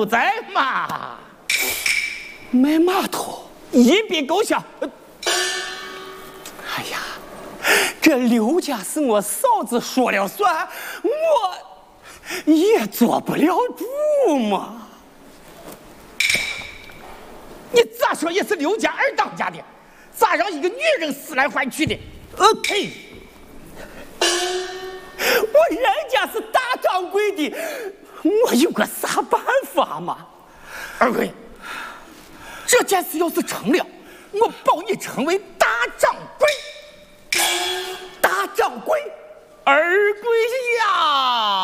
主宰嘛。 卖码头， 一笔勾销。 哎呀，这刘家是我嫂子说了算，我也做不了主嘛。 你咋说也是刘家二当家的，咋让一个女人死来换去的？ 嘿，我人家是大掌柜的，我有个啥办法嘛？ 二贵，这件事要是成了，我保你成为大掌柜。 大掌柜， 二贵呀！